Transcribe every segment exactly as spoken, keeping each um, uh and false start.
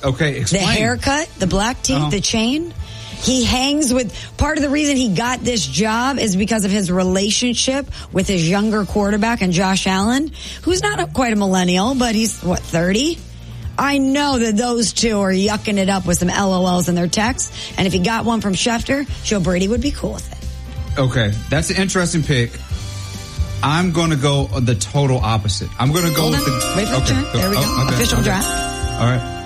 Okay, explain. The haircut, the black teeth, uh-huh. the chain. He hangs with, part of the reason he got this job is because of his relationship with his younger quarterback and Josh Allen, who's not a, quite a millennial, but he's, what, thirty? I know that those two are yucking it up with some L O Ls in their texts, and if he got one from Schefter, Joe Brady would be cool with it. Okay, that's an interesting pick. I'm going to go the total opposite. I'm going to go Hold with on. the... Wait for okay, the draft. There we go. Oh, okay, Official okay. draft. All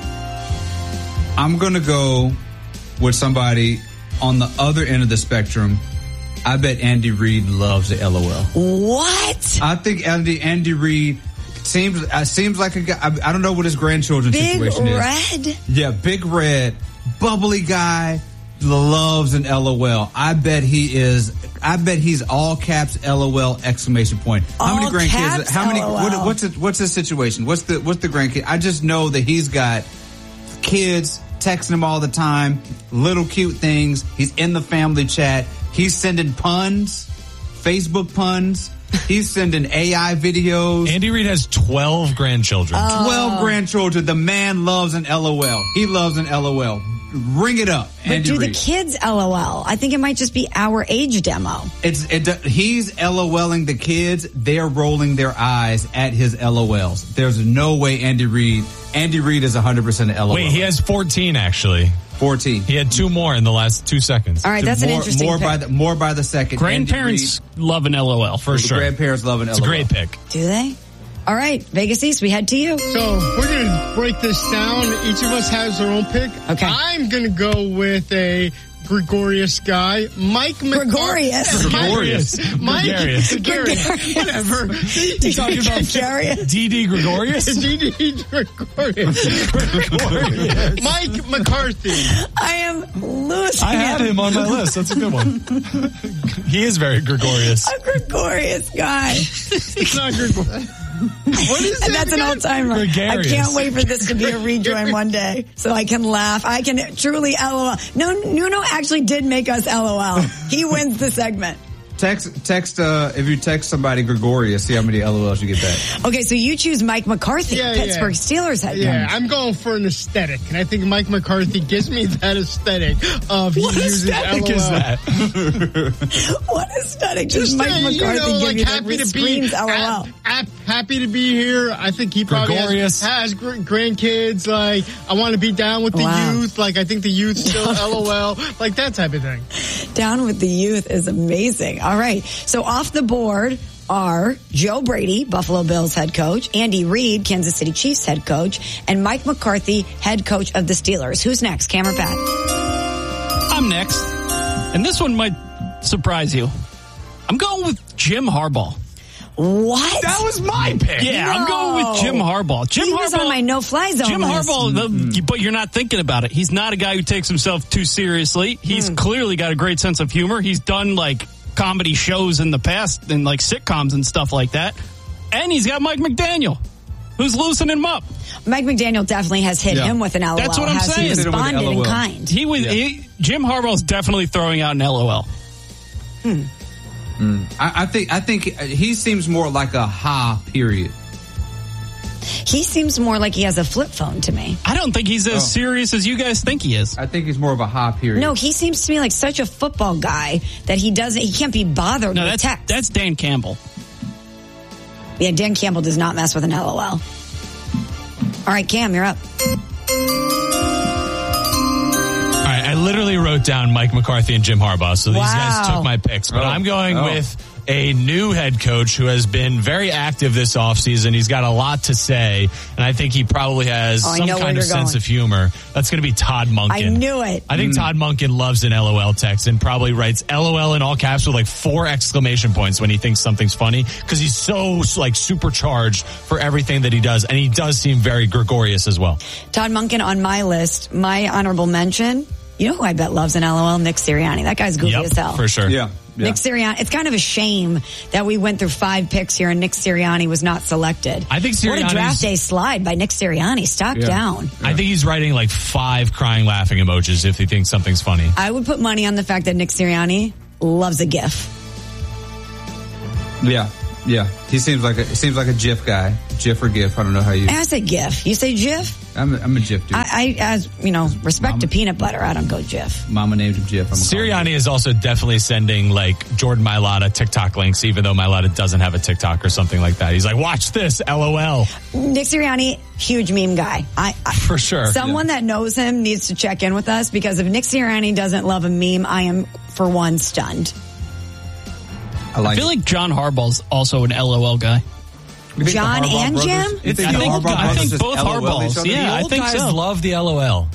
right. I'm going to go with somebody on the other end of the spectrum. I bet Andy Reid loves the L O L. What? I think Andy Andy Reid seems uh, seems like a guy. I, I don't know what his grandchildren's Big situation red? is. Yeah, big red, bubbly guy, loves an L O L. I bet he is. I bet he's all caps L O L exclamation point. How all many grandkids? Caps How many? L O L. What, what's the, what's the situation? What's the what's the grandkid? I just know that he's got kids texting him all the time, little cute things. He's in the family chat. He's sending puns, Facebook puns. He's sending A I videos. Andy Reid has twelve grandchildren. Oh. twelve grandchildren. The man loves an L O L. He loves an L O L. Ring it up, But Andy do Reid. the kids L O L? I think it might just be our age demo. It's it, he's LOLing the kids. They're rolling their eyes at his L O Ls. There's no way Andy Reid. Andy Reid is one hundred percent an L O L. Wait, he has fourteen actually. fourteen. He had two more in the last two seconds. All right, that's more, an interesting more pick. by the more by the second. Grandparents love an L O L for the sure. Grandparents love an It's L O L. a great pick. Do they? All right, Vegas East, we head to you. So we're going to break this down. Each of us has their own pick. Okay. I'm going to go with a Gregorious guy, Mike McCarthy. Gregorious. Gregorious. Mike Gregarious. Gregarious. Whatever. You talking about Gregarious? D D Gregorious? D D Gregorious. Gregorious. Mike McCarthy. I am losing I had him on my list. That's a good one. He is very Gregorious. A Gregorious guy. It's not Gregorious. What is And it that's an again? old timer. I Gregarious. can't wait for this to be a rejoin one day so I can laugh. I can truly L O L. No, Nuno actually did make us L O L. He wins the segment. Text, text, uh, if you text somebody Gregorious, see how many L O Ls you get back. Okay, so you choose Mike McCarthy, Yeah, Pittsburgh yeah. Steelers head Yeah, coach. I'm going for an aesthetic, and I think Mike McCarthy gives me that aesthetic of he What uses aesthetic L O L. is that? What aesthetic does Just Mike uh, McCarthy you know, give like you happy that to be screams L O L? ap- ap- happy to be here. I think he probably Gregorious. has, has gr- grandkids. Like, I want to be down with the Wow. youth. Like, I think the youth still L O L. Like that type of thing. Down with the youth is amazing. All right. So off the board are Joe Brady, Buffalo Bills head coach, Andy Reid, Kansas City Chiefs head coach, and Mike McCarthy, head coach of the Steelers. Who's next, Cam or Pat? I'm next. And this one might surprise you. I'm going with Jim Harbaugh. What? That was my pick. Yeah, I'm going with Jim Harbaugh. Jim he Harbaugh was on my no-fly zone Jim list. Harbaugh, the, but you're not thinking about it. He's not a guy who takes himself too seriously. He's Hmm. clearly got a great sense of humor. He's done like comedy shows in the past and like sitcoms and stuff like that. And he's got Mike McDaniel, who's loosening him up. Mike McDaniel definitely has hit Yeah. him with an L O L. That's what I'm Has saying. He Hit him with an responded in L O L. kind. He was Yeah. he, Jim Harbaugh's definitely throwing out an L O L. I, I think I think he seems more like a ha period. He seems more like he has a flip phone to me. I don't think he's as Oh. serious as you guys think he is. I think he's more of a ha period. No, he seems to me like such a football guy that he doesn't, he can't be bothered No, with that's text. that's Dan Campbell. Yeah, Dan Campbell does not mess with an L O L. All right, Cam, you're up. All right, I literally wrote down Mike McCarthy and Jim Harbaugh, so these Wow. guys took my picks. But Oh. I'm going Oh. with a new head coach who has been very active this offseason. He's got a lot to say, and I think he probably has Oh, I some know where kind of you're sense going. of humor. That's going to be Todd Monken. I knew it. I think Todd Monken loves an L O L text and probably writes L O L in all caps with like four exclamation points when he thinks something's funny because he's so like supercharged for everything that he does, and he does seem very gregarious as well. Todd Monken on my list. My honorable mention, you know who I bet loves an L O L? Nick Sirianni. That guy's goofy Yep, as hell. for sure. Yeah. yeah. Nick Sirianni. It's kind of a shame that we went through five picks here and Nick Sirianni was not selected. I think What a Sirianni's- draft day slide by Nick Sirianni. Stock Yeah. down. I think he's writing like five crying laughing emojis if he thinks something's funny. I would put money on the fact that Nick Sirianni loves a GIF. Yeah, yeah. He seems like a he seems like a GIF guy. GIF or GIF. I don't know how you. I say GIF. You say GIF? I'm a, I'm a Jif dude. I, I, as you know, respect Mama, to peanut butter, I don't go Jif. Mama named him Jif. I'm Sirianni is also definitely sending like Jordan Mailata TikTok links, even though Mailata doesn't have a TikTok or something like that. He's like, watch this, LOL. Nick Sirianni, huge meme guy. I, I For sure. Someone yeah. that knows him needs to check in with us, because if Nick Sirianni doesn't love a meme, I am for one stunned. I, like I feel it. like John Harbaugh's also an LOL guy. You think the John Harbaugh and brothers- Jim? you I the think- Harbaugh I brothers think just both LOL Harbaughs, each other? yeah. I Old think guys so. love the LOL.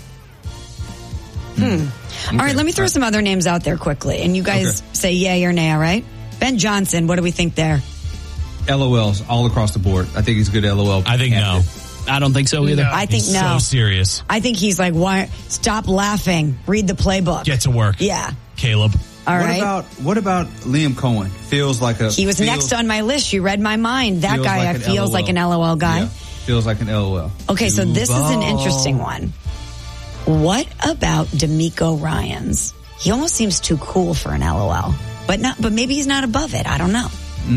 All right, let me throw some other names out there quickly, and you guys Okay. say yay or nay, all right? Ben Johnson, what do we think there? LOLs all across the board. I think he's a good LOL. I think no. candidate. I don't think so either. No. I think He's no. so serious. I think he's like, why? Stop laughing. Read the playbook. Get to work. Yeah. Caleb. All what right. about what about Liam Cohen? Feels like a He was feels, next on my list. You read my mind. That feels guy like I an feels LOL. like an LOL guy. Yeah, feels like an LOL. Okay, so this is an Duval. interesting one. What about D'Amico Ryans? He almost seems too cool for an LOL, but not. But maybe he's not above it. I don't know.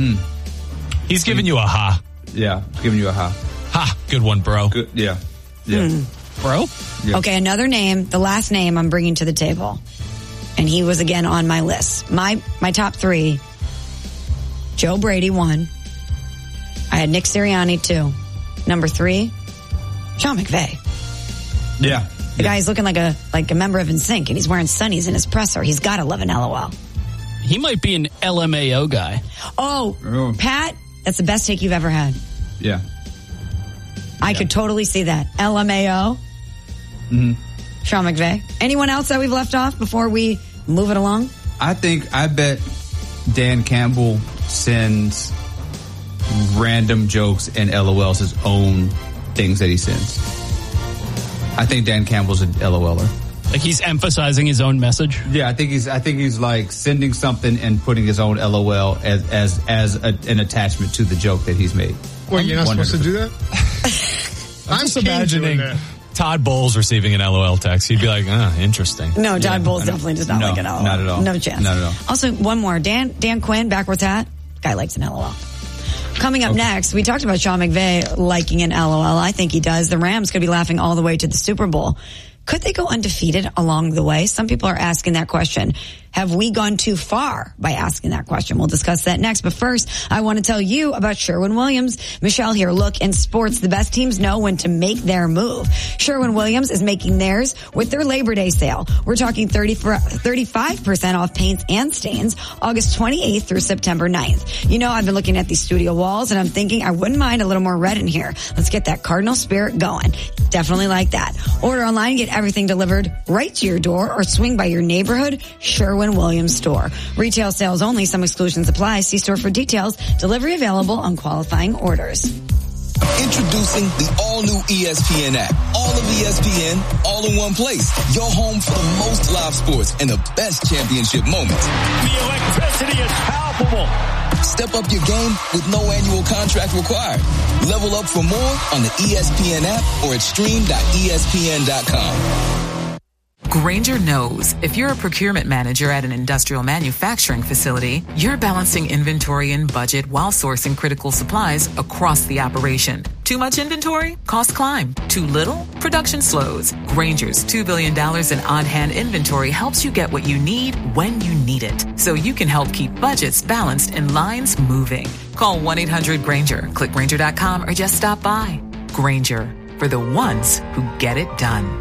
He's giving you a ha. Yeah, giving you a ha. Ha. Good one, bro. Good. Yeah. Yeah. Bro? Yeah. Okay, another name, the last name I'm bringing to the table. And he was again on my list. My my top three, Joe Brady one. I had Nick Sirianni two. Number three, Sean McVay. Yeah. The guy's looking like a like a member of N Sync, and he's wearing sunnies in his presser. He's got to love an LOL. He might be an L M A O guy. Oh, Oh. Pat, that's the best take you've ever had. Yeah. I could totally see that. L M A O. Mm-hmm. Sean McVay. Anyone else that we've left off before we move it along? I think I bet Dan Campbell sends random jokes and LOLs his own things that he sends. I think Dan Campbell's an LOLer. Like he's emphasizing his own message. Yeah, I think he's. I think he's like sending something and putting his own LOL as as as a, an attachment to the joke that he's made. Wait, you're not supposed to do that? I'm just imagining that. Todd Bowles receiving an LOL text. He'd be like, ah, interesting. No, Todd Yeah, Bowles I know. definitely does not No, like an LOL. not at all. No chance. Not at all. Also, one more. Dan Dan Quinn, backwards hat. Guy likes an LOL. Coming up Okay. next, we talked about Sean McVay liking an LOL. I think he does. The Rams could be laughing all the way to the Super Bowl. Could they go undefeated along the way? Some people are asking that question. Have we gone too far by asking that question? We'll discuss that next. But first, I want to tell you about Sherwin-Williams. Michelle here. Look, in sports, the best teams know when to make their move. Sherwin-Williams is making theirs with their Labor Day sale. We're talking thirty, thirty-five percent off paints and stains, August twenty-eighth through September ninth. You know, I've been looking at these studio walls and I'm thinking I wouldn't mind a little more red in here. Let's get that Cardinal spirit going. Definitely like that. Order online, get everything delivered right to your door, or swing by your neighborhood Sherwin-Williams store. Retail sales only. Some exclusions apply. See store for details. Delivery available on qualifying orders. Introducing the all-new E S P N app. All of E S P N, all in one place. Your home for the most live sports and the best championship moments. The electricity is palpable. Step up your game with no annual contract required. Level up for more on the E S P N app or at stream dot E S P N dot com. Grainger knows if you're a procurement manager at an industrial manufacturing facility, you're balancing inventory and budget while sourcing critical supplies across the operation. Too much inventory? Costs climb. Too little? Production slows. Grainger's two billion dollars in on-hand inventory helps you get what you need when you need it, so you can help keep budgets balanced and lines moving. Call one eight hundred Grainger, click Grainger dot com, or just stop by. Grainger, for the ones who get it done.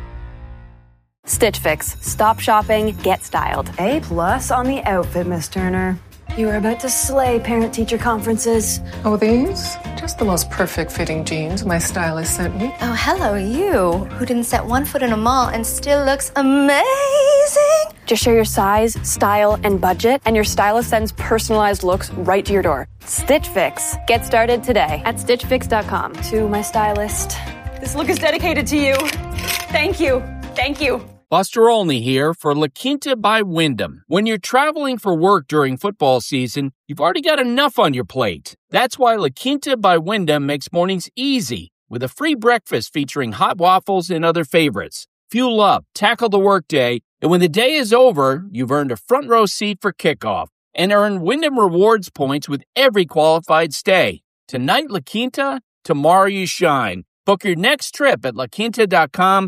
Stitch Fix. Stop shopping, get styled. A plus on the outfit, Miss Turner. You are about to slay parent-teacher conferences. Oh, these? Just the most perfect fitting jeans my stylist sent me. Oh, hello, you, who didn't set one foot in a mall and still looks amazing. Just share your size, style, and budget, and your stylist sends personalized looks right to your door. Stitch Fix. Get started today at stitch fix dot com. To my stylist, this look is dedicated to you. Thank you. Thank you. Buster Olney here for La Quinta by Wyndham. When you're traveling for work during football season, you've already got enough on your plate. That's why La Quinta by Wyndham makes mornings easy with a free breakfast featuring hot waffles and other favorites. Fuel up, tackle the workday, and when the day is over, you've earned a front row seat for kickoff and earn Wyndham Rewards points with every qualified stay. Tonight, La Quinta, tomorrow you shine. Book your next trip at la quinta dot com